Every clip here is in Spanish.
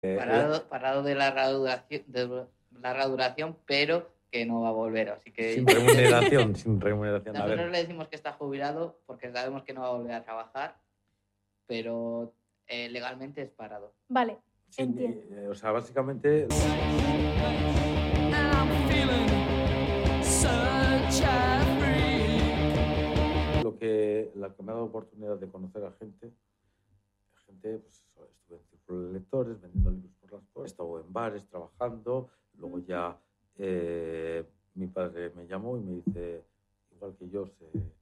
Parado de larga duración, pero que no va a volver. Así que sin remuneración, sin remuneración. Nosotros le decimos que está jubilado porque sabemos que no va a volver a trabajar, pero legalmente es parado. Vale, Sí, entiendo. o sea, básicamente... La que me ha dado oportunidad de conocer a gente, pues eso, estuve en círculos de lectores, vendiendo libros por las cosas, he estado en bares trabajando, luego ya mi padre me llamó y me dice, igual que yo,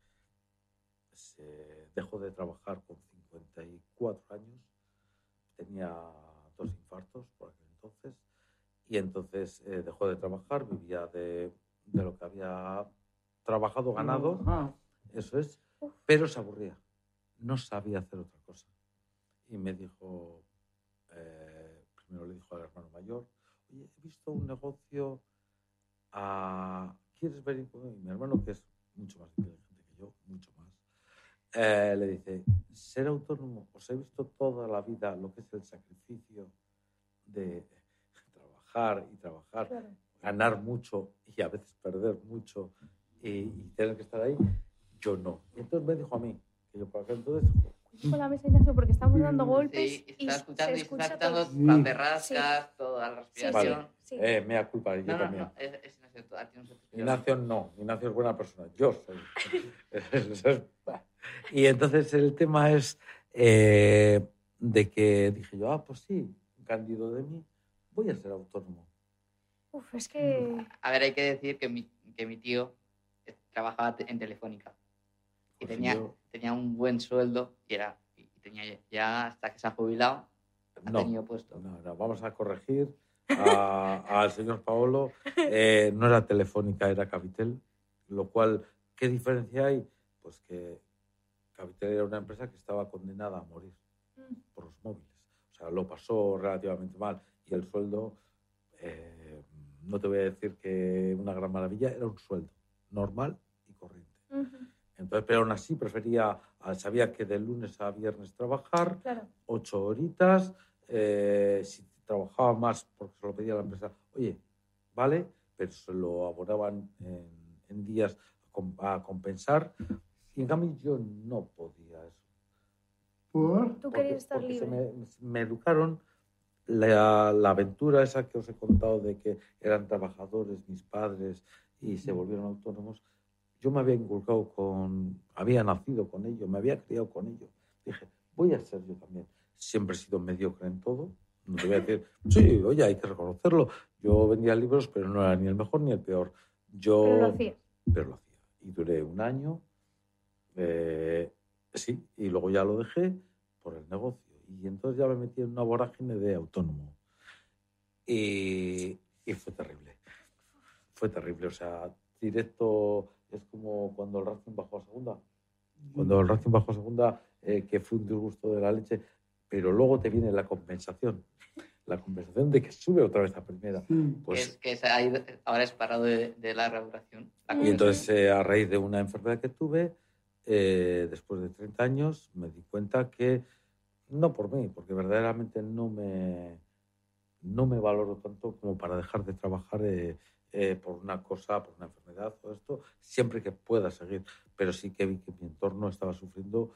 se dejó de trabajar con 54 años, tenía 2 infartos por aquel entonces, y entonces dejó de trabajar, vivía de lo que había trabajado, ganado, eso es, pero se aburría, no sabía hacer otra cosa. Y me dijo, primero le dijo al hermano mayor, oye, he visto un negocio, ¿quieres venir conmigo? Y mi hermano, que es mucho más inteligente que yo, mucho más, le dice, ser autónomo, os he visto toda la vida lo que es el sacrificio de trabajar y trabajar, claro, ganar mucho y a veces perder mucho y tener que estar ahí, yo no. Y entonces me dijo a mí, que yo por aquel entonces... Con la mesa, Ignacio, porque estamos dando golpes sí, y está escuchando todo. las terrascas, sí, toda la respiración. Sí. Mea culpa, yo también. No, es Ignacio. Ignacio es buena persona, yo soy. Y entonces el tema es de que dije yo, pues sí, Cándido de mí, voy a ser autónomo. Uf, es que... A ver, hay que decir que mi tío trabajaba en Telefónica y tenía un buen sueldo y tenía ya hasta que se ha jubilado, tenido puesto. No, vamos a corregir al señor Paolo. No era Telefónica, era Cavitel, lo cual, ¿qué diferencia hay? Pues que Cavitel era una empresa que estaba condenada a morir por los móviles. O sea, lo pasó relativamente mal y el sueldo, no te voy a decir que una gran maravilla, era un sueldo normal y corriente. Entonces, pero aún así sabía que de lunes a viernes trabajar, claro, 8 horitas, si trabajaba más porque se lo pedía la empresa, oye, vale, pero se lo abonaban en días a compensar. Y en cambio yo no podía eso. ¿Por? Tú querías estar libre. Me educaron la aventura esa que os he contado de que eran trabajadores mis padres y se volvieron autónomos. Yo me había inculcado había nacido con ello, me había criado con ello. Dije, voy a ser yo también. Siempre he sido mediocre en todo. No te voy a decir, sí, oye, hay que reconocerlo. Yo vendía libros, pero no era ni el mejor ni el peor. Pero lo hacía. Y duré un año, sí, y luego ya lo dejé por el negocio. Y entonces ya me metí en una vorágine de autónomo. Y fue terrible. Fue terrible, o sea, directo... Es como cuando el Racing bajó a segunda. Cuando el Racing bajó a segunda, que fue un disgusto de la leche, pero luego te viene la compensación. La compensación de que sube otra vez a primera. Pues, ahora es parado de larga duración. Y entonces, a raíz de una enfermedad que tuve, después de 30 años, me di cuenta que, no por mí, porque verdaderamente no me valoro tanto como para dejar de trabajar por una cosa, por una enfermedad o esto, siempre que pueda seguir. Pero sí que vi que mi entorno estaba sufriendo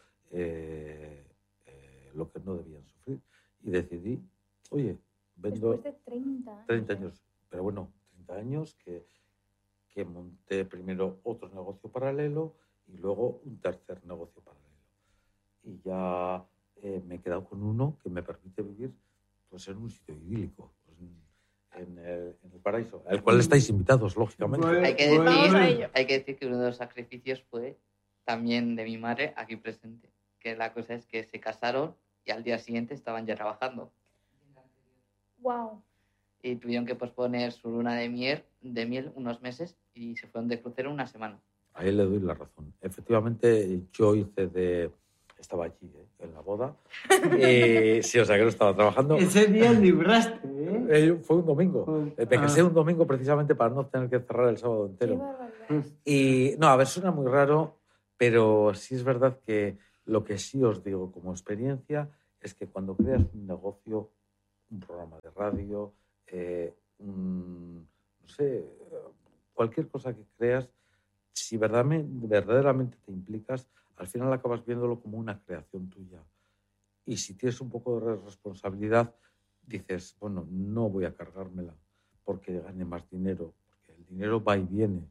lo que no debían sufrir. Y decidí, oye, después de 30 años. Pero bueno, 30 años que monté primero otro negocio paralelo y luego un tercer negocio paralelo. Y ya me he quedado con uno que me permite vivir pues en un sitio idílico. En el paraíso, al cual estáis invitados, lógicamente. Hay que decir que uno de los sacrificios fue también de mi madre aquí presente, que la cosa es que se casaron y al día siguiente estaban ya trabajando. Wow. Y tuvieron que posponer su luna de miel unos meses y se fueron de crucero una semana. A él le doy la razón. Efectivamente, yo estaba allí, en la boda. Sí, o sea que no estaba trabajando. Ese día libraste, fue un domingo. Me casé un domingo precisamente para no tener que cerrar el sábado entero. Y no, a ver, suena muy raro, pero sí es verdad que lo que sí os digo como experiencia es que cuando creas un negocio, un programa de radio, no sé, cualquier cosa que creas, si verdaderamente te implicas, al final acabas viéndolo como una creación tuya. Y si tienes un poco de responsabilidad, dices, bueno, no voy a cargármela porque gane más dinero, porque el dinero va y viene.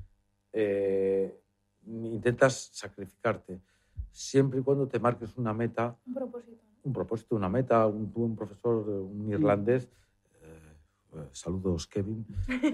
Intentas sacrificarte siempre y cuando te marques una meta. Un propósito, una meta. Un profesor, un irlandés, saludos Kevin.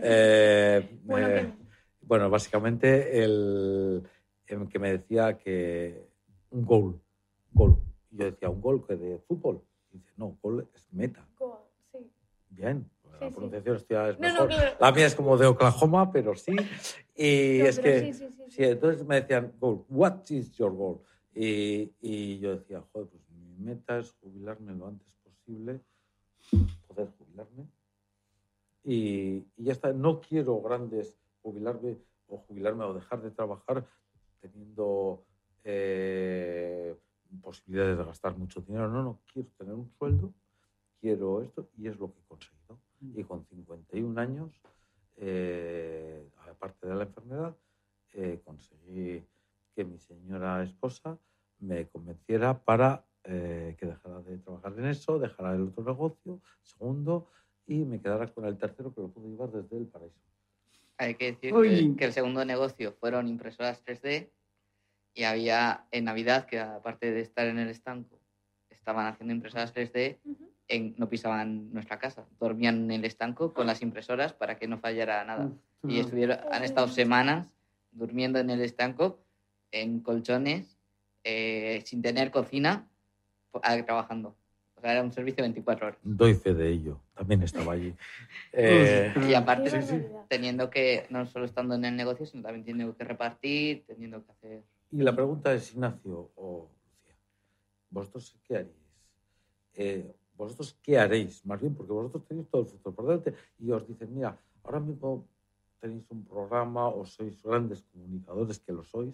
Bueno, básicamente el que me decía que un gol. Y yo decía, ¿un gol que de fútbol? Y dice, no, gol es meta. Goal, sí. Bien, la pronunciación es mejor. Claro. La mía es como de Oklahoma, pero sí. Y es que, sí, entonces me decían, goal, what is your goal? Y yo decía, joder, pues mi meta es jubilarme lo antes posible, poder jubilarme. Y ya está, no quiero jubilarme o dejar de trabajar teniendo posibilidades de gastar mucho dinero. No, quiero tener un sueldo, quiero esto, y es lo que he conseguido. Y con 51 años, aparte de la enfermedad, conseguí que mi señora esposa me convenciera para que dejara de trabajar en eso, dejara el otro negocio, segundo, y me quedara con el tercero, que lo puedo llevar desde el paraíso. Hay que decir que el segundo negocio fueron impresoras 3D, y había en Navidad, que aparte de estar en el estanco, estaban haciendo impresoras 3D, no pisaban nuestra casa, dormían en el estanco con las impresoras para que no fallara nada. Y han estado semanas durmiendo en el estanco, en colchones, sin tener cocina, trabajando. O sea, era un servicio 24 horas. Doy fe de ello, también estaba allí. Y aparte, teniendo que, no solo estando en el negocio, sino también teniendo que repartir, teniendo que hacer... Y la pregunta es, Ignacio o Lucía, ¿vosotros qué haréis? ¿Vosotros qué haréis? Más bien, porque vosotros tenéis todo el futuro por delante y os dicen, mira, ahora mismo tenéis un programa o sois grandes comunicadores, que lo sois.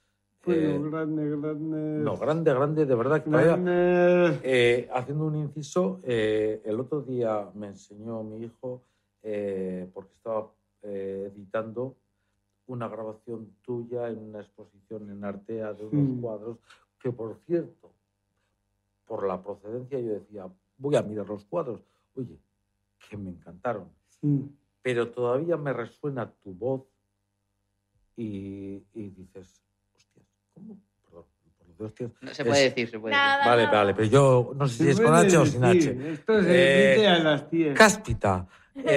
Grande, de verdad. Haciendo un inciso, el otro día me enseñó mi hijo, porque estaba editando una grabación tuya en una exposición en Artea de unos cuadros, que por cierto, por la procedencia yo decía, voy a mirar los cuadros. Oye, que me encantaron. Pero todavía me resuena tu voz y dices, hostias, ¿cómo? Perdón, por lo de hostias. No se puede decir, se puede decir. Vale, pero yo no sé si es con H o sin H. Esto se dice a las 10. Cáspita.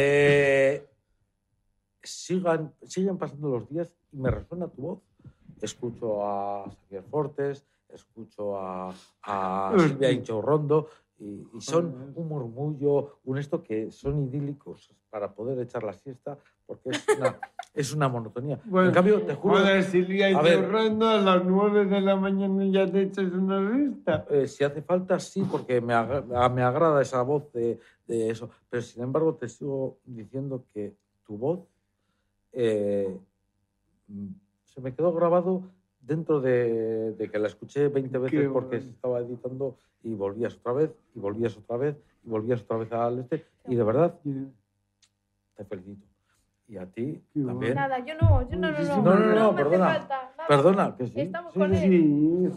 Siguen pasando los días y me resuena tu voz. Escucho a Xavier Fortes, escucho a Silvia Inchaurrondo y son un murmullo, esto que son idílicos para poder echar la siesta, porque es una monotonía. Bueno, en cambio, te juro... Joder, Silvia Inchaurrondo, a las 9 de la mañana ya te echas una siesta. Si hace falta, sí, porque me agrada esa voz de eso. Pero, sin embargo, te sigo diciendo que tu voz se me quedó grabado dentro de que la escuché 20 veces porque se estaba editando y volvías otra vez, y volvías otra vez, y volvías otra vez al y de verdad te felicito. Y a ti también. Nada, yo no, perdona. me hace falta, Perdona, que sí. Estamos con él.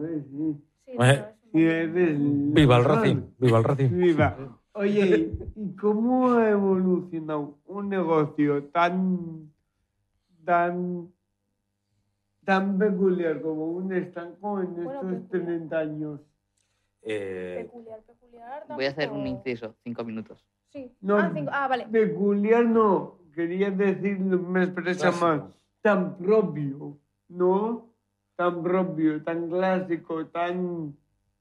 Viva el Racing, viva el Racing. Viva. Oye, ¿y cómo ha evolucionado un negocio tan peculiar como un estanco en estos 30 años? Peculiar. Voy a hacer un inciso, 5 minutos. Sí. No, vale. Peculiar no, quería decir, me expresa más, tan propio, ¿no? Tan propio, tan clásico, tan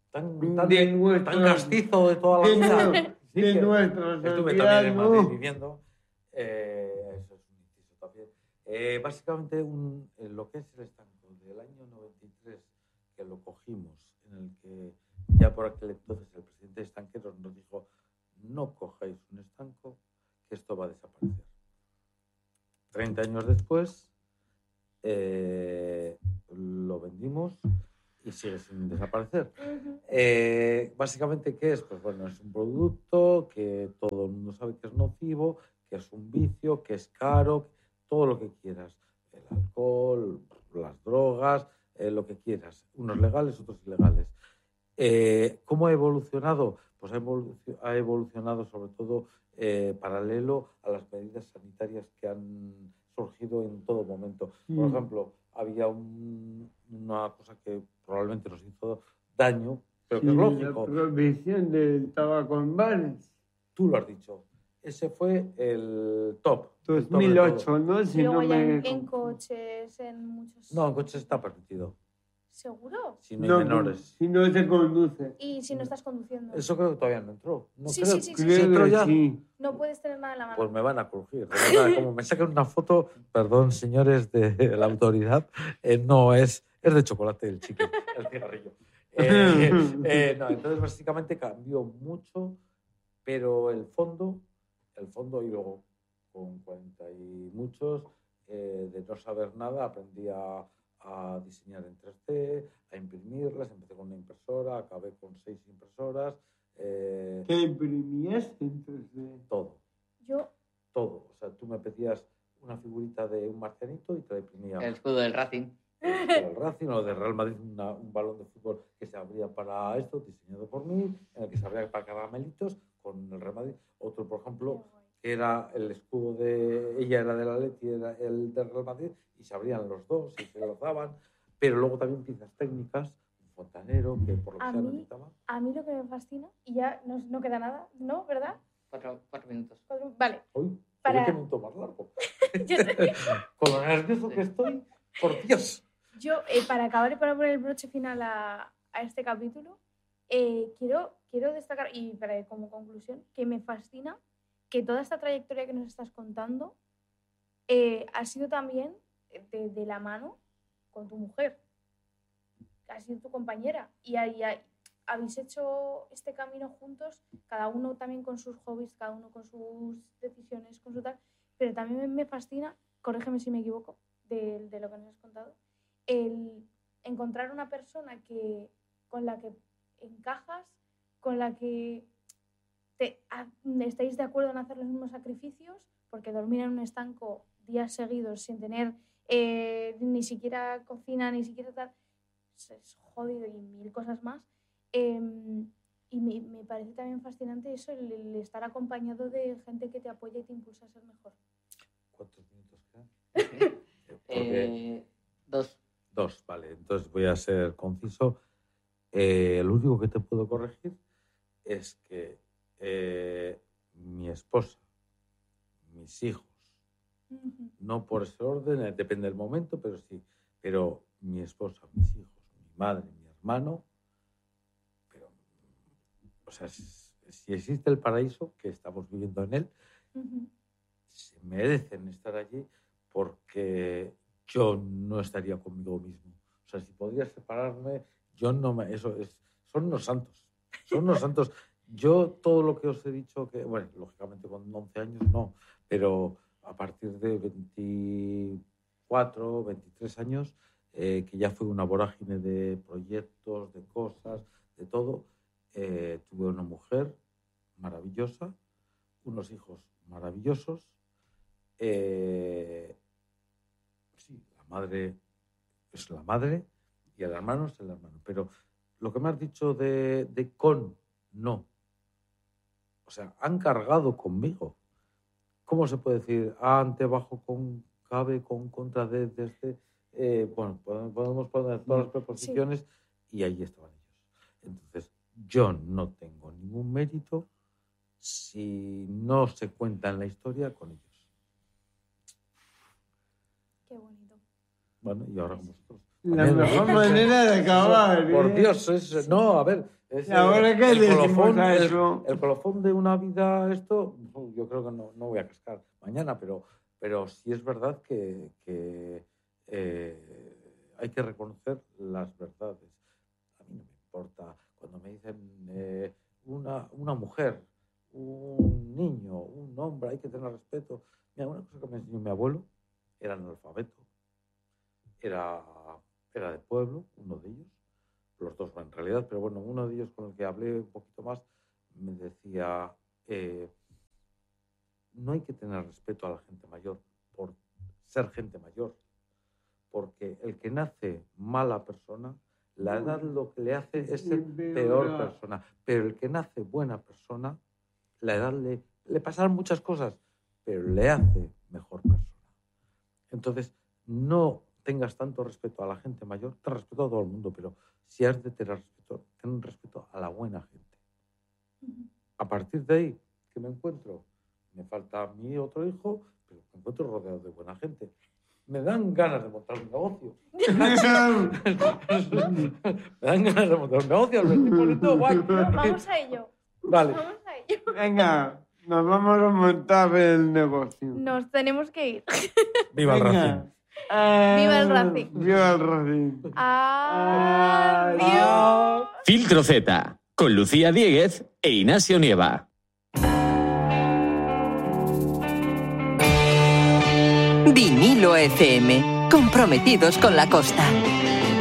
castizo de toda la vida. De nuestra sociedad, estuve también en Madrid viviendo. Eso es un inciso también. Básicamente, lo que es el estanco del año 93, que lo cogimos, en el que ya por aquel entonces el presidente de Estanqueros nos dijo, no cojáis un estanco, que esto va a desaparecer. 30 años después, lo vendimos y sigue sin desaparecer. Ujú. Básicamente, ¿qué es? Pues bueno, es un producto que todo el mundo sabe que es nocivo, que es un vicio, que es caro, todo lo que quieras. El alcohol, las drogas, lo que quieras. Unos legales, otros ilegales. ¿Cómo ha evolucionado? Pues ha evolucionado sobre todo paralelo a las medidas sanitarias que han surgido en todo momento. Por ejemplo, había una cosa que probablemente nos hizo daño, pero que es lógico. La prohibición del tabaco en bares. Tú lo has dicho. Ese fue el top. 2008, ¿no? Y Si luego no ya me... en coches, en muchos... No, en coches está permitido. ¿Seguro? Si no hay menores. Si no se conduce. Y si no estás conduciendo. Eso creo que todavía no entró. No Sí, creo, sí, sí, ¿sí sí. entró ya? Sí. No puedes tener nada en la mano. Pues me van a crujir. De verdad, como me sacan una foto, perdón, señores de la autoridad, no es de chocolate el chicle, el cigarrillo. No, entonces básicamente cambió mucho, pero el fondo y luego con 40 y muchos, de no saber nada, aprendí a diseñar en 3D, a imprimirlas, empecé con una impresora, acabé con 6 impresoras. ¿Qué imprimías en 3D? Todo. Yo, Todo. O sea, tú me pedías una figurita de un marcianito y te la imprimía. El escudo del Racing. El Racing o de Real Madrid, un balón de fútbol que se abría para esto, diseñado por mí, en el que se abría para caramelitos con el Real Madrid. Otro, por ejemplo, que era el escudo de... Ella era del Atleti, era el del Real Madrid, y se abrían los dos y se los daban. Pero luego también piezas técnicas, un fontanero, que por lo que sea necesitaba. a mí lo que me fascina, y ya no queda nada, ¿no? ¿Verdad? 4 minutos. Vale. Uy, Para- ¿qué minuto más largo? Yo sé. Con lo nervioso que estoy, por Dios. Yo, para acabar y para poner el broche final a este capítulo, quiero destacar, y como conclusión, que me fascina que toda esta trayectoria que nos estás contando ha sido también de la mano con tu mujer. Ha sido tu compañera. Y habéis hecho este camino juntos, cada uno también con sus hobbies, cada uno con sus decisiones, con su tal. Pero también me fascina, corrígeme si me equivoco, de lo que nos has contado, el encontrar una persona con la que encajas, con la que estáis de acuerdo en hacer los mismos sacrificios, porque dormir en un estanco días seguidos sin tener ni siquiera cocina, ni siquiera tal, es jodido y mil cosas más. Y me parece también fascinante eso, el estar acompañado de gente que te apoya y te impulsa a ser mejor. ¿Cuántos minutos quedan? 2. 2, vale. Entonces voy a ser conciso. Lo único que te puedo corregir es que mi esposa, mis hijos, no por ese orden, depende del momento, pero sí. Pero mi esposa, mis hijos, mi madre, mi hermano, pero, o sea, si existe el paraíso, que estamos viviendo en él, se merecen estar allí porque yo no estaría conmigo mismo. O sea, si podría separarme, yo no me... son unos santos. Son unos santos. Yo todo lo que os he dicho, que bueno, lógicamente con 11 años no, pero a partir de 24, 23 años, que ya fue una vorágine de proyectos, de cosas, de todo, tuve una mujer maravillosa, unos hijos maravillosos. Sí, la madre es la madre y el hermano es el hermano. Pero lo que me has dicho de con, no. O sea, han cargado conmigo. ¿Cómo se puede decir? Ante, bajo, con, cabe, con, contra, desde. Bueno, podemos poner todas las preposiciones y ahí estaban ellos. Entonces, yo no tengo ningún mérito si no se cuenta en la historia con ellos. Qué bonito. Bueno, y ahora con vosotros. La También, mejor ¿no? manera de acabar. Por Dios, no, a ver. Es, ¿Y ahora qué decimos a eso? El colofón de una vida, esto, yo creo que no voy a cascar mañana, pero sí es verdad que hay que reconocer las verdades. A mí no me importa cuando me dicen una mujer, un niño, un hombre, hay que tener respeto. Mira, una cosa que me enseñó mi abuelo era analfabeto, era de pueblo, uno de ellos, los dos en realidad, pero bueno, uno de ellos con el que hablé un poquito más me decía, no hay que tener respeto a la gente mayor por ser gente mayor, porque el que nace mala persona, la edad lo que le hace es ser peor persona, pero el que nace buena persona, la edad le pasan muchas cosas, pero le hace mejor persona. Entonces, no tengas tanto respeto a la gente mayor, te respeto a todo el mundo, pero si has de tener respeto, ten respeto a la buena gente. A partir de ahí, ¿qué me encuentro? Me falta a mí otro hijo, pero me encuentro rodeado de buena gente. Me dan ganas de montar un negocio. Me dan ganas de montar un negocio, lo estoy poniendo guay. No, vamos a ello. Vale. Vamos a ello. Venga, nos vamos a montar el negocio. Nos tenemos que ir. Viva el Racing. Viva el Racing. Viva el Racing. Adiós. Filtro Z, con Lucía Diéguez e Ignacio Nieva. Vinilo FM, comprometidos con la costa.